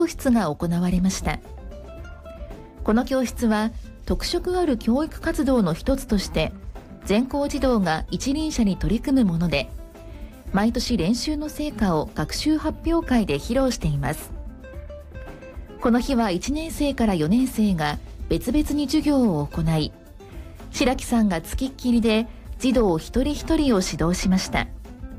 教室が行われました。この教室は特色ある教育活動の一つとして全校児童が一輪車に取り組むもので、毎年練習の成果を学習発表会で披露しています。この日は1年生から4年生が別々に授業を行い、白木さんがつきっきりで児童一人一人を指導しました。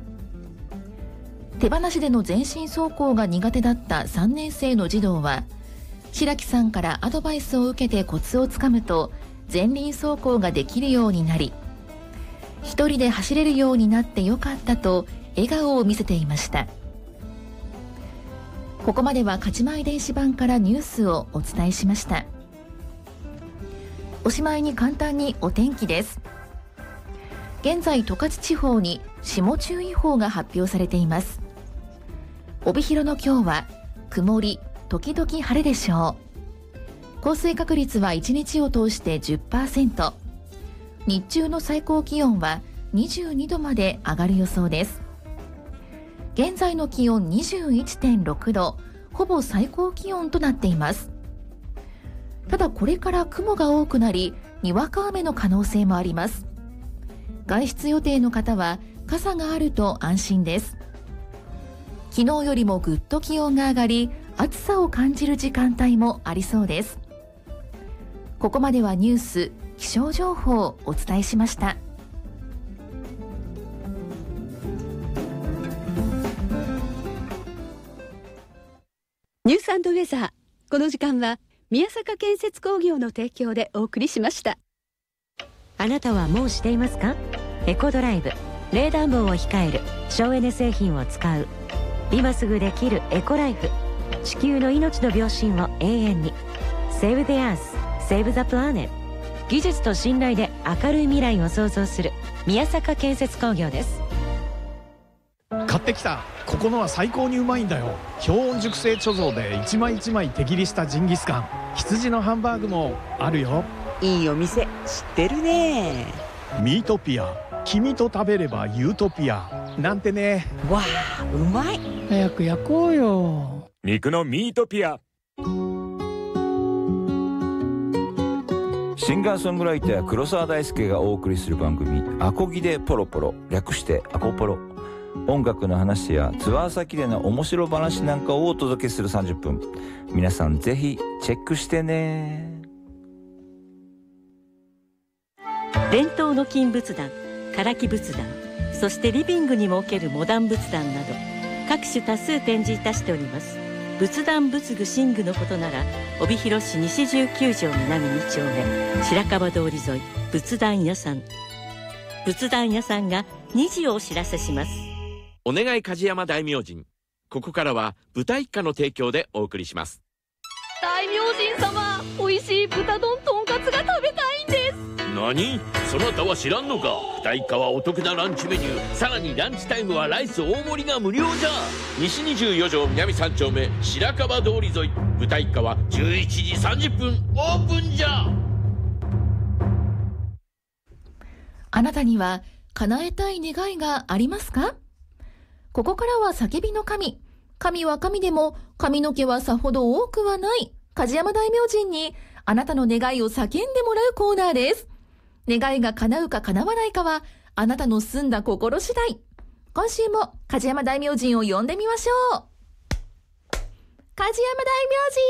手放しでの全身走行が苦手だった3年生の児童は、白木さんからアドバイスを受けてコツをつかむと前輪走行ができるようになり、一人で走れるようになってよかったと笑顔を見せていました。ここまでは勝ち前電子版からニュースをお伝えしました。おしまいに簡単にお天気です。現在十勝地方に霜注意報が発表されています。帯広の今日は曇り時々晴れでしょう。降水確率は1日を通して 10%、 日中の最高気温は22度まで上がる予想です。現在の気温 21.6 度、ほぼ最高気温となっています。ただこれから雲が多くなり、にわか雨の可能性もあります。外出予定の方は傘があると安心です。昨日よりもぐっと気温が上がり、暑さを感じる時間帯もありそうです。ここまではニュース、気象情報をお伝えしました。 ニュース&ウェザー、この時間は宮坂建設工業の提供でお送りしました。 あなたはもうしていますか？エコドライブ、冷暖房を控える、省エネ製品を使う、今すぐできるエコライフ、地球の命の秒針を永遠に Save the Earth, Save the Planet。 技術と信頼で明るい未来を創造する宮坂建設工業です。 買ってきた。ここのは最高にうまいんだよ。氷温熟成貯蔵で一枚一枚手切りしたジンギスカン、羊のハンバーグもあるよ。 いいお店知ってるね。 ミートピア、君と食べればユートピアなんてね。 わあ、うまい。 早く焼こうよ。 肉のミートピア。シンガーソングライター黒沢大輔がお送りする番組アコギでポロポロ、略してアコポロ。音楽の話やツアー先での面白話なんかをお届けする30分。皆さんぜひチェックしてね。 伝統の金仏壇、唐木仏壇、そしてリビングに設けるモダン仏壇など各種多数展示いたしております。仏壇仏具寝具のことなら帯広市西19条南2丁目白樺通り沿い仏壇屋さん。仏壇屋さんが2時をお知らせします。 お願い梶山大明神。ここからは豚一家の提供でお送りします。 大明神様、美味しい豚丼とんかつが食べたいんです。 何？そなたは知らんのか。豚一家はお得なランチメニュー、さらにランチタイムはライス大盛りが無料じゃ。西24条南3丁目白樺通り沿い、豚一家は11時30分オープンじゃ。 あなたには叶えたい願いがありますか？ここからは叫びの神。神は神でも髪の毛はさほど多くはない梶山大明神にあなたの願いを叫んでもらうコーナーです。願いが叶うか叶わないかはあなたの澄んだ心次第。今週も梶山大明神を呼んでみましょう。梶山大明神。